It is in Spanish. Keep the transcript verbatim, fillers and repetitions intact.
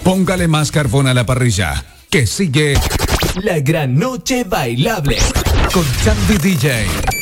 Póngale más carbón a la parrilla, que sigue La Gran Noche Bailable con Chandy D J.